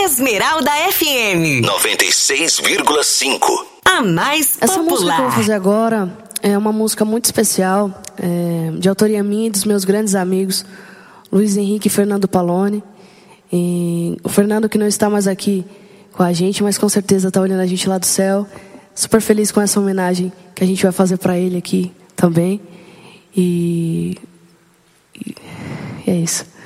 Esmeralda FM 96,5. A mais popular. Essa música que eu vou fazer agora é uma música muito especial, de autoria minha e dos meus grandes amigos, Luiz Henrique e Fernando Palone. E o Fernando, que não está mais aqui com a gente, mas com certeza está olhando a gente lá do céu. Super feliz com essa homenagem que a gente vai fazer para ele aqui também. E é isso.